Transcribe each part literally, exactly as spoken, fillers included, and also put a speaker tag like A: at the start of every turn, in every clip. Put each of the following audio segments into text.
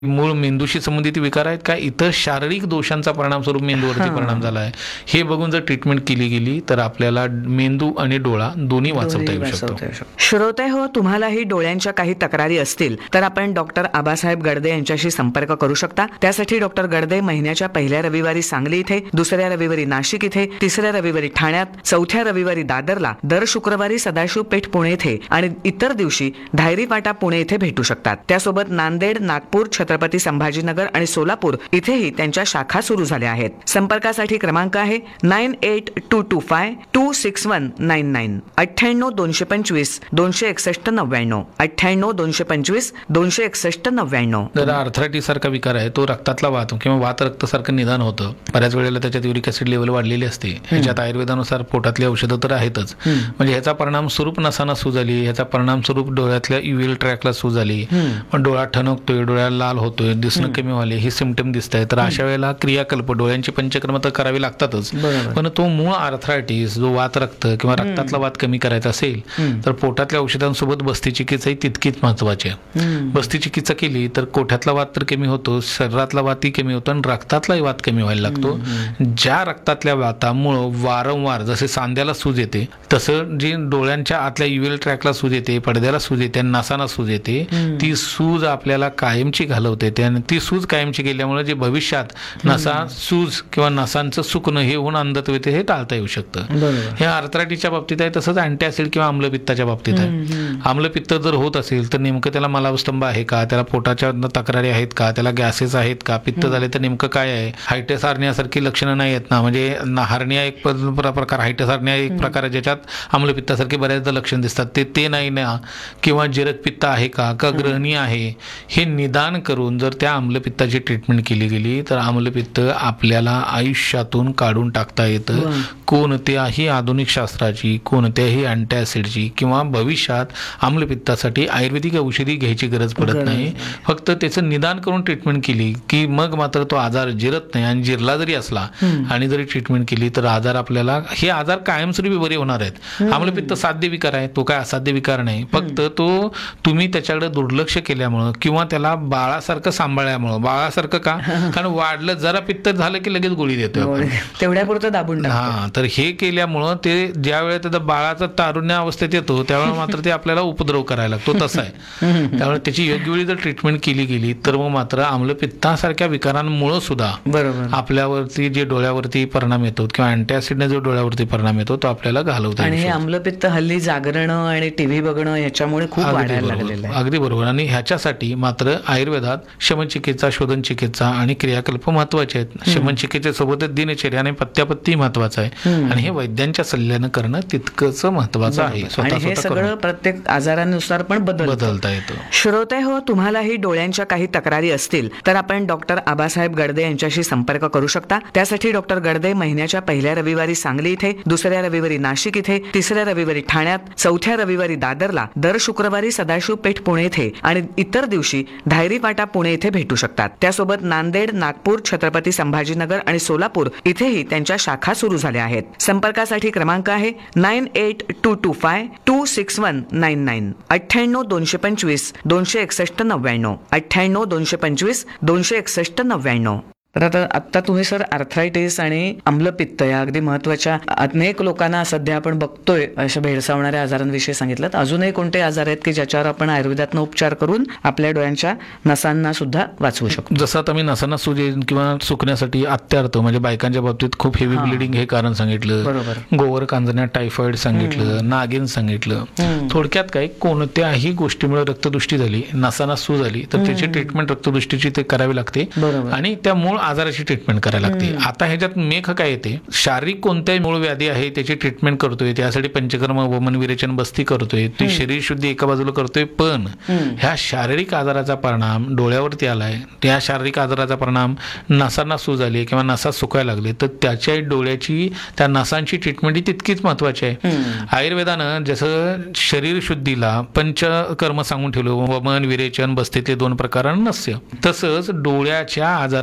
A: मूळ मेंदूशी संबंधित विकार आहेत का इतर शारीरिक दोषांचा परिणाम स्वरूप मेंदूवरती परिणाम झाला आहे, हे बघून जर ट्रीटमेंट केली गेली तर आपल्याला मेंदू आणि डोळा दोन्ही वाचवता येऊ शकतो.
B: श्रोते हो, तुम्हालाही डोळ्यांच्या काही तक्रारी असतील तर आपण डॉक्टर आबासाहेब गडदे यांच्याशी संपर्क करू शकता. त्यासाठी डॉक्टर गडदे महिन्याच्या पहिल्या रविवारी सांगली इथे, दुसऱ्या रविवारी नाशिक इथे, तिसऱ्या रविवारी ठाण्यात, चौथ्या रविवारी दादरला, दर शुक्रवारी सदाशिव पेठ पुणे इथे आणि इतर दिवशी धायरी पाटा पुणे इथे भेटू शकतात. त्यासोबत नांदेड, नागपूर, छत्रपती संभाजीनगर आणि सोलापूर इथेही त्यांच्या शाखा सुरू झाल्या आहेत. संपर्कासाठी क्रमांक आहे nine eight to to five to six one nine nine अठ्ठ्याण्णव दोनशे पंचवीस दोनशे एकसष्ट नव्याण्णव अठ्ठ्याण्णव दोनशे पंचवीस दोनशे एकसष्ट नव्याण्णव.
A: जर आर्थरायटिस सारखा विकार आहे, तो रक्तातला वात किंवा वात रक्त सारखं निदान होतं. बऱ्याच वेळेला त्याच्यात युरिक ऍसिड लेवल वाढलेली असते. ह्याच्यात आयुर्वेदानुसार पोटातली औषधं तर आहेतच, म्हणजे ह्याचा परिणाम स्वरूप नसांना सूज आली, ह्याचा परिणाम स्वरूप डोळ्यातल्या युव्हीएल ट्रॅकला सूज आली, पण डोळा ठणकतोय, डोळ्याला लाल होतोय, दिसणं कमी व्हाले, हे सिम्पटम दिसत आहे. तर अशा वेळेला क्रियाकल्प डोळ्यांची पंचकर्म तर करावी लागतातच, पण तो मूळ आर्थरायटिस जो वात रक्त किंवा रक्तातला वात कमी करायचा असेल तर पोटातल्या औषधांसोबत बस्ती चिकित्सा ही तितकीच महत्वाची आहे. बस्ती चिकित्सा केली तर कोठ्यातला वात तर कमी होतो, शरीरातला वातही कमी होतो आणि रक्तातलाही वात कमी व्हायला लागतो. ज्या रक्तातल्या वातामुळं वारंवार जसे सांध्याला सूज येते तसं जी डोळ्यांच्या आतल्या युव्हीएल ट्रॅकला सूज येते, पडद्याला सूज येते, नासांना सूज येते, ती सूज आपल्याला कायमची घालवते. आणि ती सूज कायमची गेल्यामुळे जे भविष्यात नसा सूज किंवा नसांचं सुकणं हे होऊन अंधत्व येते, हे टाळता येऊ शकतं. हे आर्थरायटिसच्या बाबतीत आहे. तसंच अँटीऍसिड किंवा आम्लपित्ताच्या बाबतीत आहे. आम्लपित्त जर होत असेल तर नेमकं त्याला मलास्तंभ आहे का, त्याला पोटाच्या तक्रारी आहेत का, त्याला गॅसेस आहेत का, पित्त झाले तर नेमकं काय आहे. हायटिस हार्नियासारखी लक्षणं नाही आहेत ना, म्हणजे हार्निया एक प्रकार, हायटिस हार्निया एक प्रकार आहे ज्याच्यात आम्लपित्तासारखे बऱ्याचदा लक्षण दिसतात, ते ते नाही ना, किंवा जिरकपित्त आहे का, का ग्रहणी आहे, हे निदान करून जर त्या आम्लपित्ताची ट्रीटमेंट केली गेली तर आम्लपित्त आपल्याला आयुष्यातून काढून टाकता येतं. कोणत्याही आधुनिक शास्त्राची, कोणत्याही अँटीऍसिडची किंवा भविष्यात आम्लपित्तासाठी आयुर्वेदिक औषधी घ्यायची गरज पडत नाही. फक्त त्याचं निदान करून ट्रीटमेंट केली की मग मात्र तो आजार जिरत नाही, आणि जिरला जरी असला आणि जरी ट्रीटमेंट केली तर आजार आपल्याला, हे आजार कायमस्वरूपी बरे होणार आहेत. आम्लपित्त साध्य विकार आहे, तो काय असाध्य विकार नाही. फक्त तो तुम्ही त्याच्याकडे दुर्लक्ष केल्यामुळं किंवा त्याला बाळासारखं सांभाळल्यामुळं, बाळासारखं का, कारण वाढलं जरा पित्त झालं की लगेच गोळी देतो,
B: तेवढ्यापुरतं दाबून.
A: हा, तर हे केल्यामुळं ते ज्या वेळेला त्याचा बाळाचा तारुण्य अवस्थेत येतो त्यावेळेला मात्र ते आपल्याला उपद्रव करायला लागतो, तसं आहे. त्यामुळे त्याची योग्य वेळी जर ट्रीटमेंट केली गेली तर मग मात्र आम्लपित्तासारख्या विकारांमुळे सुद्धा आपल्यावरती जे डोळ्यावरती परिणाम येतो किंवा अँटीऍसिडने जो डोळ्यावरती परिणाम येतो तो आपल्याला घालवता.
B: आणि हे आम्लपित्त हल्ली जागरण आणि टीव्ही बघणं याच्यामुळे खूप वाढायला लागलेलं आहे.
A: अगदी बरोबर. आणि ह्याच्यासाठी मात्र आयुर्वेदात शमचिकित्सा, शोधन चिकित्सा आणि क्रियाकल्प महत्वाचे आहेत. शमचिकित्सेसोबतच दिनचर्या आणि पथ्यापथ्य महत्वाचं आहे, आणि हे वैद्यांच्या सल्ल्यानं करणं तितकंच महत्वाचं आहे.
B: आणि हे सगळं प्रत्येक आजारानुसार पण
A: बदलता येतं.
B: श्रोते हो, तुम्हालाही डोळ्यांच्या काही तक्रारी असतील तर आपण डॉक्टर आबासाहेब गडदे यांच्याशी संपर्क करू शकता. त्यासाठी डॉक्टर गडदे महिन्याच्या पहिल्या रविवारी सांगली इथे, दुसऱ्या रविवारी नाशिक इथे, तिसऱ्या रविवारी ठाण्यात, चौथ्या रविवारी दादरला, दर शुक्रवारी सदाशिव पेठ पुणे इथे आणि इतर दिवशी धायरी पाटा पुणे इथे भेटू शकतात. त्यासोबत नांदेड, नागपूर, छत्रपती संभाजीनगर आणि सोलापूर इथेही त्यांच्या शाखा सुरू झाल्या आहेत. संपर्कासाठी क्रमांक आहे nine eight to to five to six one nine nine अठ्ठ्याण्णव दोनशे पंचवीस दोनशे एकसष्ट नव्याण्णव अठ्ठ्याण्णव दोनशे पंचवीस दोनशे एकसष्ट नव्याण्णव. तर आता आत्ता तुम्ही सर आर्थरायटिस आणि आम्लपित्त या अगदी महत्वाच्या अनेक लोकांना सध्या आपण बघतोय अशा भेडसावणाऱ्या आजारांविषयी सांगितलं. अजूनही कोणते आजार आहेत की ज्याच्यावर आपण आयुर्वेदातनं उपचार करून आपल्या डोळ्यांच्या नसांना सुद्धा वाचवू शकतो?
A: जसं आता मी नसांना सूज किंवा सुकण्यासाठी अत्यार्थ, म्हणजे बायकांच्या बाबतीत खूप हेवी ब्लिडिंग हे कारण सांगितलं,
B: बरोबर,
A: गोवर कांजण्या, टायफॉइड सांगितलं, नागिन सांगितलं. थोडक्यात काय, कोणत्याही गोष्टीमुळे रक्तदृष्टी झाली, नसांना सूज आली तर त्याची ट्रीटमेंट रक्तदृष्टीची ते करावी लागते आणि त्या मूळ आजाराची ट्रीटमेंट करायला लागते. आता ह्याच्यात मेख काय येते, शारीरिक कोणत्याही मूळ व्याधी आहे त्याची ट्रीटमेंट करतोय, त्यासाठी पंचकर्म, वमन, विरेचन, बस्ती करतोय, ती शरीर शुद्धी एका बाजूला करतोय, पण ह्या शारीरिक आजाराचा परिणाम डोळ्यावरती आलाय, त्या शारीरिक आजाराचा परिणाम नसांना सूज आली किंवा नसा सुकायला लागले तर त्याच्या डोळ्याची, त्या नसांची ट्रीटमेंट ही तितकीच महत्वाची आहे. आयुर्वेदानं जसं शरीर शुद्धीला पंचकर्म सांगून ठेवलं, वमन, विरेचन, बस्तीतले दोन प्रकार नस्य, तसंच डोळ्याच्या आजारांसाठी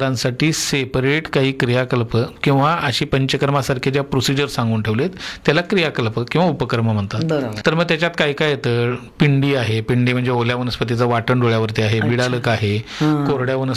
A: काही सेपरेट काही क्रियाकल्प किंवा अशी पंचकर्मासारखे ज्या प्रोसिजर सांगून ठेवलेत त्याला क्रियाकल्प किंवा उपकर्म म्हणतात.
B: बरोबर.
A: तर मग त्याच्यात काय काय येतं, पिंडी आहे, पिंडी म्हणजे ओल्या वनस्पतीचं वाटण डोळ्यावरती आहे, बिडालक आहे, कोरड्या